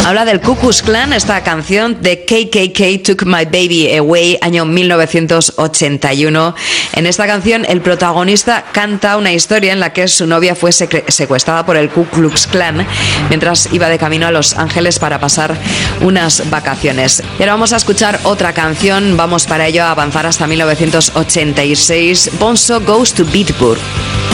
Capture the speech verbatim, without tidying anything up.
Habla del Ku Klux Klan, esta canción de K K K Took My Baby Away, año mil novecientos ochenta y uno. En esta canción el protagonista canta una historia en la que su novia fue secuestrada por el Ku Klux Klan mientras iba de camino a Los Ángeles para pasar unas vacaciones. Y ahora vamos a escuchar otra canción, vamos para ello a avanzar hasta mil novecientos ochenta y seis. Bonzo Goes to Pittsburgh.